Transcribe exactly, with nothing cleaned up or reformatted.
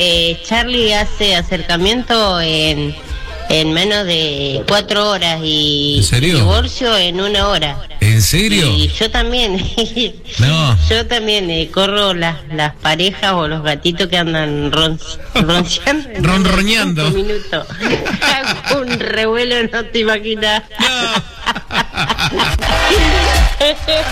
eh, Charlie hace acercamiento en, en menos de cuatro horas y ¿En serio? divorcio en una hora. ¿En serio? Y yo también, No. yo también eh, corro las las parejas o los gatitos que andan ron, ronciando. en Ronroñando. cinco minutos. Hago un revuelo, no te imaginas. No.